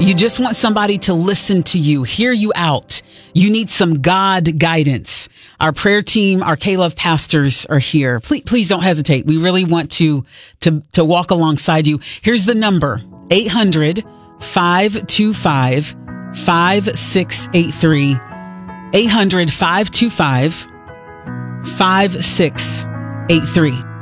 You just want somebody to listen to you, hear you out. You need some God guidance. Our prayer team, our K-Love pastors are here. Please don't hesitate. We really want to walk alongside you. Here's the number, 800-525-5683. 800-525-5683.